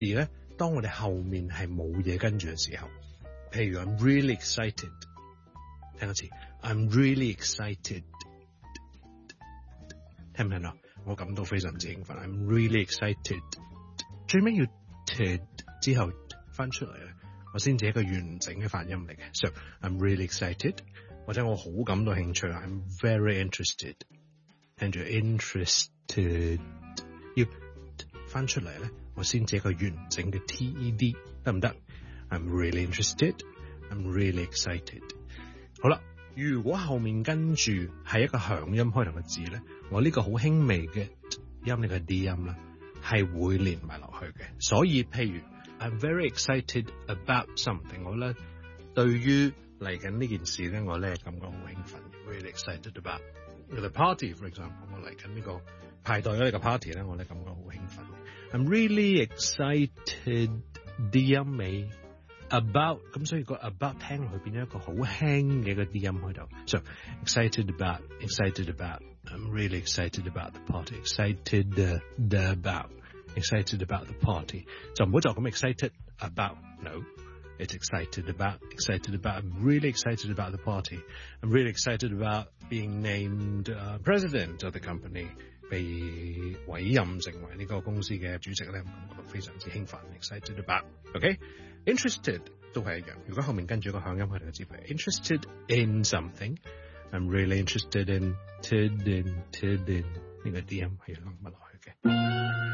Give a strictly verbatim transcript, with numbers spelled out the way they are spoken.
而咧，當我哋後面係冇嘢跟住嘅時候，譬如 I'm really excited， 聽一次 I'm really excited， 聽唔聽到？我感到非常之興奮 I'm really excited， 最尾要 t 之後翻出嚟咧，我先至係一個完整嘅發音嚟嘅。So I'm really excited， 或者我好感到興趣 I'm very interested， 聽住 interested 要翻出嚟咧，我先至一個完整嘅 ted 得唔得 ？I'm really interested， I'm really excited。好啦，如果後面跟住係一個響音開頭嘅字咧，我呢個好輕微嘅音，呢個 D 音啦，係會連埋落去嘅。所以譬如 I'm very excited about something， 我咧對於嚟緊呢件事咧，我咧感覺好興奮 ，really excited about the party for example， 我嚟緊呢個派代咗呢個 party 咧，我咧感覺好興奮。I'm really excited D 音尾 about， 咁所以個 about 聽落去變咗一個好輕嘅一個 D 音喺度。So excited about, excited about, I'm really excited about the party. Excited the, the about, excited about the party。就唔好就咁 excited about, no。It's excited about, excited about, I'm really excited about the party. I'm really excited about being named uh, president of the company. 被委任成為呢個公司嘅主席咧，我覺得非常之興奮 ，excited about。OK，interested、okay? 都係一樣。如果後面跟住個響音喺度嘅字符 ，interested in something，I'm really interested in，ted in，ted in 呢個 D 音係要落落去嘅。